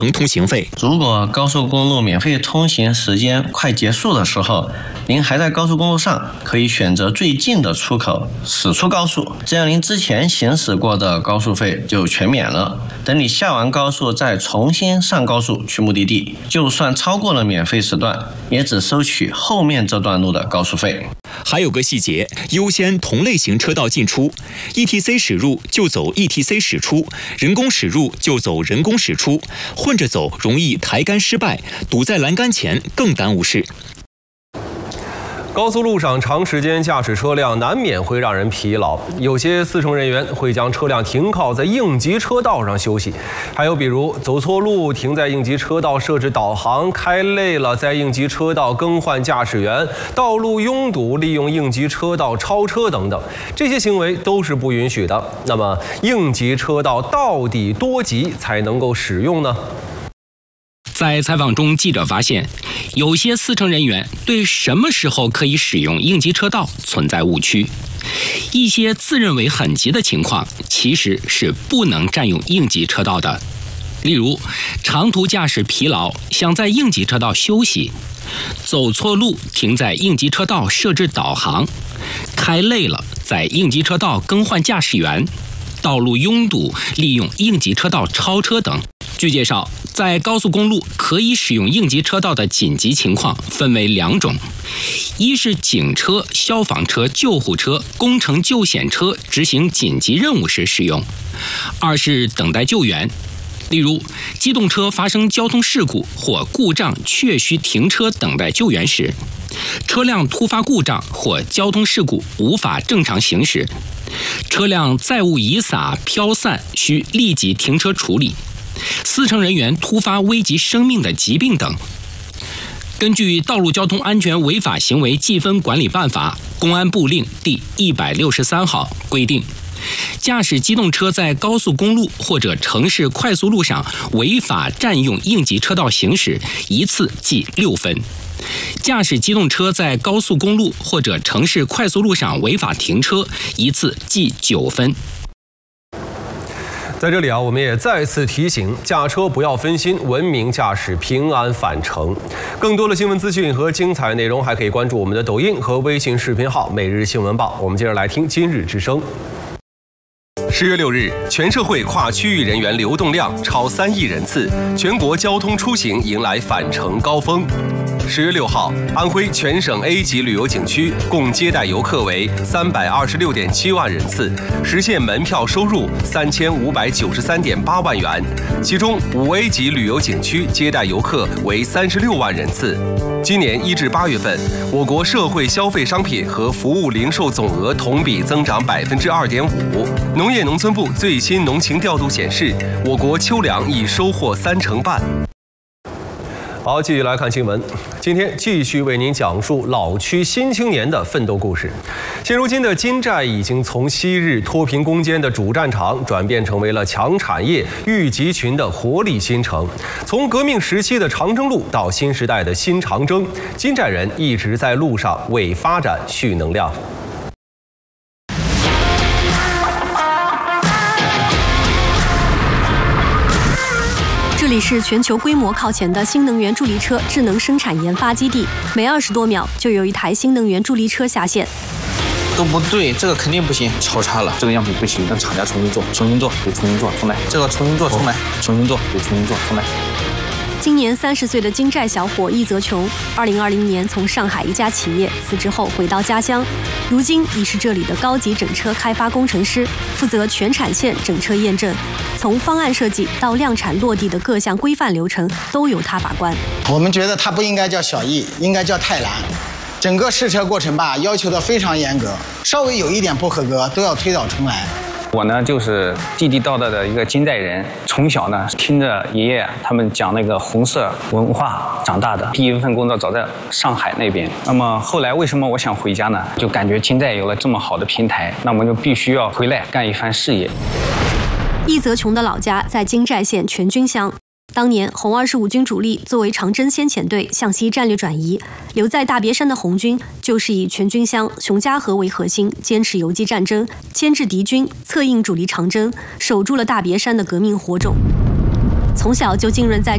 通行费。 如果高速公路免费通行时间快结束的时候，您还在高速公路上，可以选择最近的出口驶出高速，这样您之前行驶过的高速费就全免了。等你下完高速再重新上高速去目的地，就算超过了免费时段，也只收取后面这段路的高速费。 还有个细节，优先同类型车道进出 ，ETC 驶入就走 ETC 驶出，人工驶入就走人工驶出，混着走容易抬杆失败，堵在栏杆前更耽误事。 高速路上长时间驾驶车辆难免会让人疲劳，有些司乘人员会将车辆停靠在应急车道上休息，还有比如走错路停在应急车道设置导航，开累了在应急车道更换驾驶员，道路拥堵利用应急车道超车等等，这些行为都是不允许的。那么应急车道到底多急才能够使用呢？ 在采访中，记者发现，有些司乘人员对什么时候可以使用应急车道存在误区。一些自认为很急的情况，其实是不能占用应急车道的。例如，长途驾驶疲劳，想在应急车道休息；走错路，停在应急车道设置导航；开累了，在应急车道更换驾驶员；道路拥堵，利用应急车道超车等。据介绍，在高速公路可以使用应急车道的紧急情况分为2种，一是警车、消防车、救护车、工程救险车执行紧急任务时使用；二是等待救援，例如机动车发生交通事故或故障确需停车等待救援时，车辆突发故障或交通事故无法正常行驶，车辆载物遗撒、飘散需立即停车处理，司乘人员突发危及生命的疾病等。根据《道路交通安全违法行为记分管理办法》公安部令第163号规定，驾驶机动车在高速公路或者城市快速路上违法占用应急车道行驶，一次记6分；驾驶机动车在高速公路或者城市快速路上违法停车，一次记9分。 在这里我们也再次提醒驾车不要分心，文明驾驶，平安返程。更多的新闻资讯和精彩内容，还可以关注我们的抖音和微信视频号“每日新闻报”。我们接着来听今日之声。10月6日，全社会跨区域人员流动量超3亿人次，全国交通出行迎来返程高峰。10月6号，安徽全省 A 级旅游景区共接待游客为326.7万人次，实现门票收入3593.8万元，其中5A 级旅游景区接待游客为36万人次。今年1至8月份，我国社会消费商品和服务零售总额同比增长2.5%。农业农村部最新农情调度显示，我国秋粮已收获3成半。好，继续来看新闻。今天继续为您讲述老区新青年的奋斗故事。现如今的金寨已经从昔日脱贫攻坚的主战场，转变成为了强产业、育集群的活力新城。从革命时期的长征路到新时代的新长征，金寨人一直在路上为发展蓄能量。 这里是全球规模靠前的新能源助力车智能生产研发基地，每20多秒就有一台新能源助力车下线。 都不对，这个肯定不行，超差了，这个样品不行，让厂家重新做，重新做，得重新做，重来，这个重新做，重来，重新做，得重新做，重来。 今年30岁的金寨小伙易泽琼，2020年从上海一家企业辞职后回到家乡，如今已是这里的高级整车开发工程师，负责全产线整车验证，从方案设计到量产落地的各项规范流程都由他把关。 我们觉得它不应该叫小易，应该叫泰兰。整个试车过程吧，要求的非常严格，稍微有一点不合格都要推倒重来。 我呢就是地地道道的一个金寨人，从小呢听着爷爷他们讲那个红色文化长大的。第一份工作早在上海那边，那么后来为什么我想回家呢？就感觉金寨有了这么好的平台，那么就必须要回来干一番事业。 易泽琼的老家在金寨县全军乡。当年红25军主力作为长征先遣队向西战略转移，留在大别山的红军就是以全军乡熊家河为核心，坚持游击战争，牵制敌军，策应主力长征，守住了大别山的革命火种。从小就浸润在